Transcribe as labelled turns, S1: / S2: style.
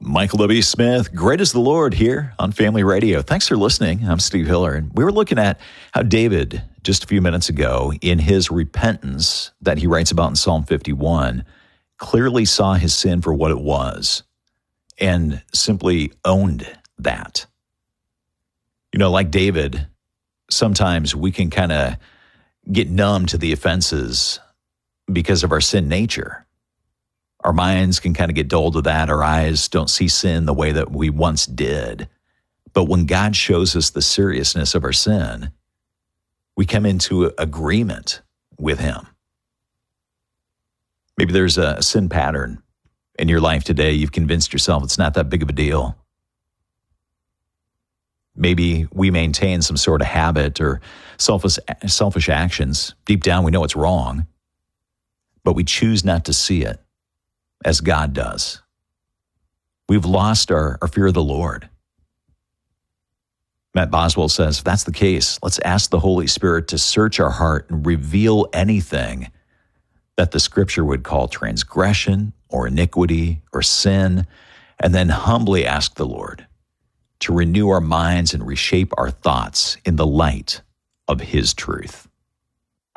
S1: Michael W. Smith, Great is the Lord here on Family Radio. Thanks for listening. I'm Steve Hiller, and we were looking at how David, just a few minutes ago, in his repentance that he writes about in Psalm 51, clearly saw his sin for what it was and simply owned that. You know, like David, sometimes we can kind of get numb to the offenses because of our sin nature. Our minds can kind of get dull to that. Our eyes don't see sin the way that we once did. But when God shows us the seriousness of our sin, we come into agreement with him. Maybe there's a sin pattern in your life today. You've convinced yourself it's not that big of a deal. Maybe we maintain some sort of habit or selfish actions. Deep down, we know it's wrong, but we choose not to see it as God does. We've lost our fear of the Lord. Matt Boswell says, if that's the case, let's ask the Holy Spirit to search our heart and reveal anything that the Scripture would call transgression or iniquity or sin, and then humbly ask the Lord to renew our minds and reshape our thoughts in the light of his truth.